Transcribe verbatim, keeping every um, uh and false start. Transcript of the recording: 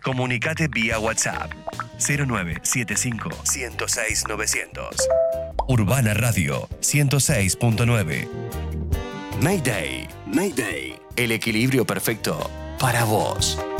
Comunicate vía WhatsApp cero nueve siete cinco, uno cero seis, novecientos. Urbana Radio ciento seis punto nueve. Mayday. Mayday. El equilibrio perfecto para vos.